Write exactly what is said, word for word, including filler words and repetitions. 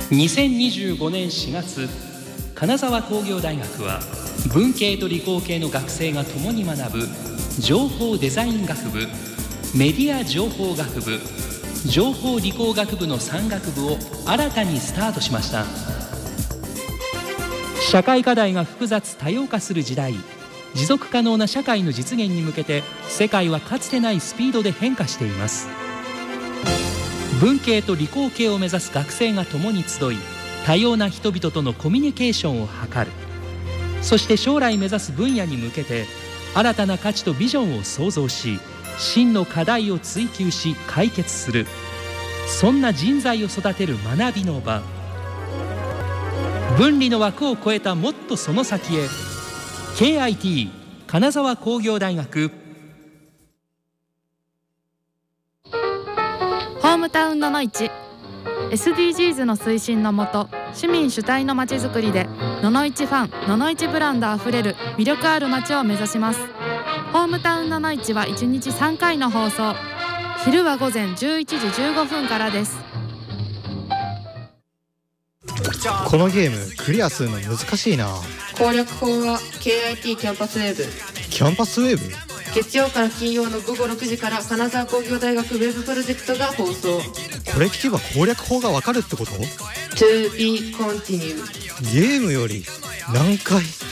にせんにじゅうごねんしがつ、金沢工業大学は文系と理工系の学生が共に学ぶ情報デザイン学部、メディア情報学部、情報理工学部のさん学部を新たにスタートしました。社会課題が複雑多様化する時代、持続可能な社会の実現に向けて世界はかつてないスピードで変化しています。文系と理工系を目指す学生が共に集い、多様な人々とのコミュニケーションを図る。そして将来目指す分野に向けて新たな価値とビジョンを創造し、真の課題を追求し解決する。そんな人材を育てる学びの場。分離の枠を超えたもっとその先へ。 ケーアイティー 金沢工業大学。 ホームタウンののいち エスディージーズ の推進のもと、市民主体のまちづくりでののいちファン、ののいちブランドあふれる魅力ある街を目指します。ホームタウンののいちはいちにちさんかいの放送。昼は午前じゅういちじじゅうごふんからです。 このゲームクリアするの難しいな。 攻略法は ケーアイティー キャンパスウェーブ。 キャンパスウェーブ？ 月曜から金曜のごごろくじから金沢工業大学ウェブプロジェクトが放送。 これ聞けば攻略法がわかるってこと？ To be continued。 ゲームより難解。